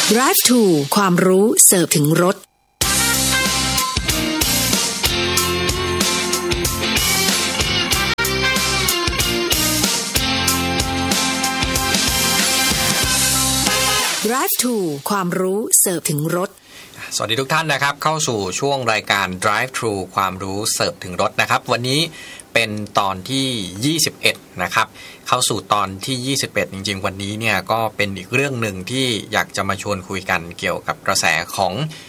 Drive to ความรู้เสิร์ฟถึงรถDrive to ความรู้เสิร์ฟถึงรถสวัสดีทุกท่านนะครับเข้าสู่ช่วงรายการ Drive Thru ความรู้เสิร์ฟถึงรถนะครับวันนี้เป็นตอนที่21นะครับเข้าสู่ตอนที่21จริงๆวันนี้เนี่ยก็เป็นอีกเรื่องหนึ่งที่อยากจะมาชวนคุยกันเกี่ยวกับกระแสของ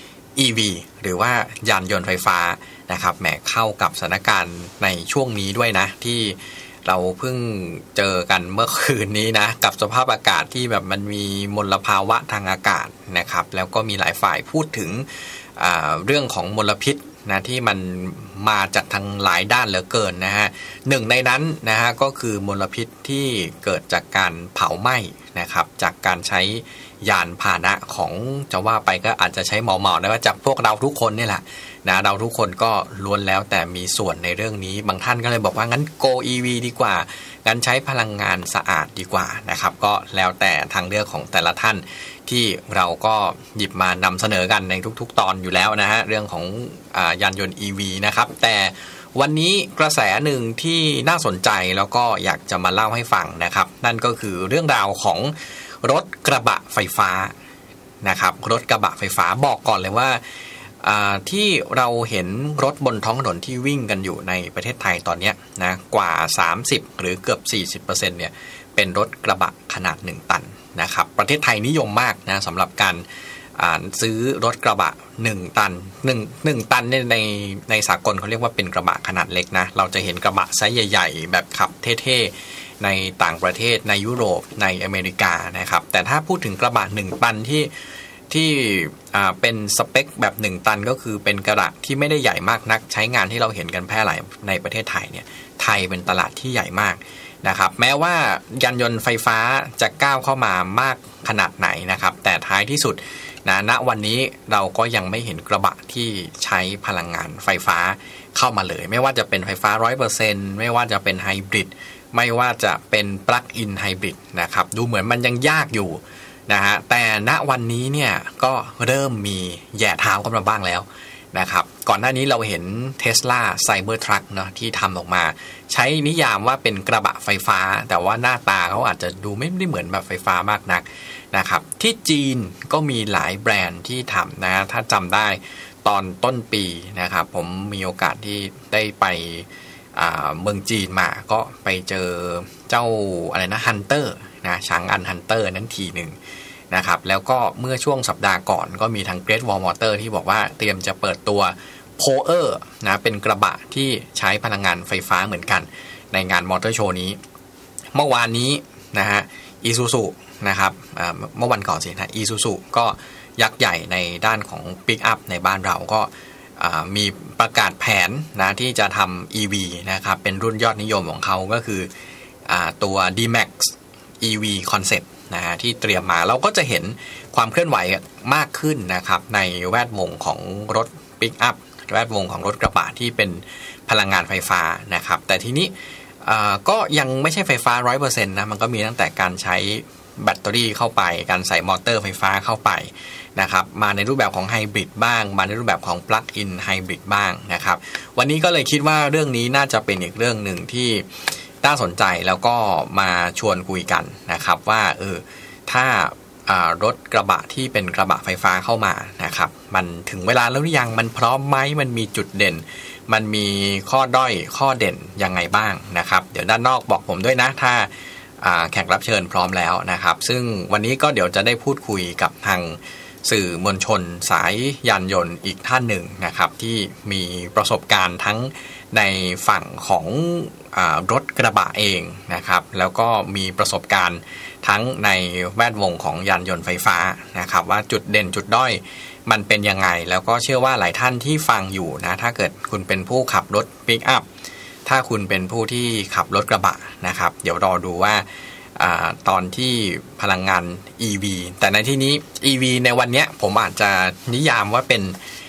EV หรือว่ายานยนต์ไฟฟ้านะครับแหมเข้ากับสถานการณ์ในช่วงนี้ด้วยนะที่เราเพิ่งเจอกันเมื่อคืนนี้นะกับสภาพอากาศที่แบบมันมีมลภาวะทางอากาศนะครับแล้วก็มีหลายฝ่ายพูดถึงเรื่องของมลพิษนะที่มันมาจากทางหลายด้านเหลือเกินนะฮะหนึ่งในนั้นนะฮะก็คือมลพิษที่เกิดจากการเผาไหม้นะครับจากการใช้ยานพาหนะของจะว่าไปก็อาจจะใช้เหมาๆนะว่าจากพวกเราทุกคนนี่แหละนะเราทุกคนก็ล้วนแล้วแต่มีส่วนในเรื่องนี้บางท่านก็เลยบอกว่างั้น Go EV ดีกว่างั้นใช้พลังงานสะอาดดีกว่านะครับก็แล้วแต่ทางเลือกของแต่ละท่านที่เราก็หยิบมานำเสนอกันในทุกๆตอนอยู่แล้วนะฮะเรื่องของยานยนต์ EV นะครับแต่วันนี้กระแสหนึ่งที่น่าสนใจแล้วก็อยากจะมาเล่าให้ฟังนะครับนั่นก็คือเรื่องราวของรถกระบะไฟฟ้านะครับรถกระบะไฟฟ้าบอกก่อนเลยว่าที่เราเห็นรถบนท้องถนนที่วิ่งกันอยู่ในประเทศไทยตอนนี้นะกว่า30หรือเกือบ 40% เนี่ยเป็นรถกระบะขนาด1ตันนะครับประเทศไทยนิยมมากนะสำหรับการซื้อรถกระบะ1ตัน1ตันในสากลเขาเรียกว่าเป็นกระบะขนาดเล็กนะเราจะเห็นกระบะไซส์ใหญ่ๆแบบขับเท่ๆในต่างประเทศในยุโรปในอเมริกานะครับแต่ถ้าพูดถึงกระบะ1ตันที่เป็นสเปคแบบ1ตันก็คือเป็นกระบะที่ไม่ได้ใหญ่มากนักใช้งานที่เราเห็นกันแพร่หลายในประเทศไทยเนี่ยไทยเป็นตลาดที่ใหญ่มากนะครับแม้ว่ายานยนต์ไฟฟ้าจะก้าวเข้ามามากขนาดไหนนะครับแต่ท้ายที่สุดณวันนี้เราก็ยังไม่เห็นกระบะที่ใช้พลังงานไฟฟ้าเข้ามาเลยไม่ว่าจะเป็นไฟฟ้า 100% ไม่ว่าจะเป็นไฮบริดไม่ว่าจะเป็นปลั๊กอินไฮบริดนะครับดูเหมือนมันยังยากอยู่นะฮะแต่ณวันนี้เนี่ยก็เริ่มมีแย่เท้ากันมาบ้างแล้วนะครับก่อนหน้านี้เราเห็น Tesla Cybertruck เนาะที่ทำออกมาใช้นิยามว่าเป็นกระบะไฟฟ้าแต่ว่าหน้าตาเขาอาจจะดูไม่ได้เหมือนแบบไฟฟ้ามากนักนะครับที่จีนก็มีหลายแบรนด์ที่ทำนะถ้าจำได้ตอนต้นปีนะครับผมมีโอกาสที่ได้ไปเมืองจีนมาก็ไปเจอเจ้าอะไรนะ Hunter นะช้างอัน Hunter นั้นทีหนึ่งนะครับแล้วก็เมื่อช่วงสัปดาห์ก่อนก็มีทาง Great Wall Motor ที่บอกว่าเตรียมจะเปิดตัว Power นะเป็นกระบะที่ใช้พลังงานไฟฟ้าเหมือนกันในงานมอเตอร์โชว์นี้เมื่อวานนี้นะฮะ Isuzu นะครับเมื่อวันก่อนสินะ Isuzu ก็ยักษ์ใหญ่ในด้านของ Pick Up ในบ้านเราก็มีประกาศแผนนะที่จะทำ EV นะครับเป็นรุ่นยอดนิยมของเขาก็คือตัว D-Max EV Concept นะฮะที่เตรียมมาเราก็จะเห็นความเคลื่อนไหวมากขึ้นนะครับในแวดวงของรถ Pick Up แวดวงของรถกระบะที่เป็นพลังงานไฟฟ้านะครับแต่ทีนี้ก็ยังไม่ใช่ไฟฟ้า 100% นะมันก็มีตั้งแต่การใช้แบตเตอรี่เข้าไปการใส่มอเตอร์ไฟฟ้าเข้าไปนะครับมาในรูปแบบของไฮบริดบ้างมาในรูปแบบของปลั๊กอินไฮบริดบ้างนะครับวันนี้ก็เลยคิดว่าเรื่องนี้น่าจะเป็นอีกเรื่องหนึ่งที่น่าสนใจแล้วก็มาชวนคุยกันนะครับว่าถ้ารถกระบะที่เป็นกระบะไฟฟ้าเข้ามานะครับมันถึงเวลาแล้วหรือยังมันพร้อมไหมมันมีจุดเด่นมันมีข้อด้อยข้อเด่นยังไงบ้างนะครับเดี๋ยวด้านนอกบอกผมด้วยนะถ้าแขกรับเชิญพร้อมแล้วนะครับซึ่งวันนี้ก็เดี๋ยวจะได้พูดคุยกับทางสื่อมวลชนสายยานยนต์อีกท่านหนึ่งนะครับที่มีประสบการณ์ทั้งในฝั่งของรถกระบะเองนะครับแล้วก็มีประสบการณ์ทั้งในแวดวงของยานยนต์ไฟฟ้านะครับว่าจุดเด่นจุดด้อยมันเป็นยังไงแล้วก็เชื่อว่าหลายท่านที่ฟังอยู่นะถ้าเกิดคุณเป็นผู้ขับรถปิกอัพถ้าคุณเป็นผู้ที่ขับรถกระบะนะครับเดี๋ยวรอดูว่าตอนที่พลังงาน EV แต่ในที่นี้ EV ในวันนี้ผมอาจจะนิยามว่าเป็น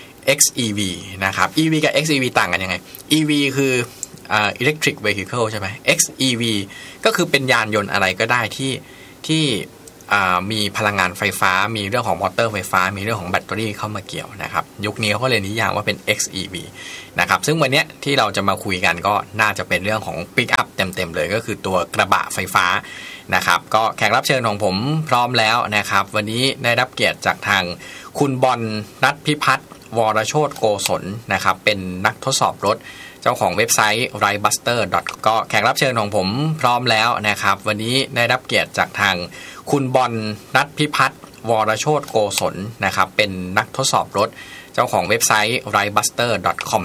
XEV นะครับ EV กับ XEV ต่างกันยังไง EV คือelectric vehicle ใช่ไหม XEV ก็คือเป็นยานยนต์อะไรก็ได้ที่มีพลังงานไฟฟ้ามีเรื่องของมอเตอร์ไฟฟ้ามีเรื่องของแบตเตอรี่เข้ามาเกี่ยวนะครับยุคนี้เขาก็เลยนิยามว่าเป็น XEV นะครับซึ่งวันนี้ที่เราจะมาคุยกันก็น่าจะเป็นเรื่องของปิกอัพเต็มๆเลยก็คือตัวกระบะไฟฟ้านะครับก็แขกรับเชิญของผมพร้อมแล้วนะครับวันนี้ได้รับเกียรติจากทางคุณบอลณัฐพิพัฒน์วรโชติโกศลนะครับเป็นนักทดสอบรถเจ้าของเว็บไซต์ ridebuster. ก็แขกรับเชิญของผมพร้อมแล้วนะครับวันนี้ได้รับเกียรติจากทางคุณบอลณัฐพิพัฒน์วรโชติโกศลนะครับเป็นนักทดสอบรถเจ้าของเว็บไซต์ ridebuster.com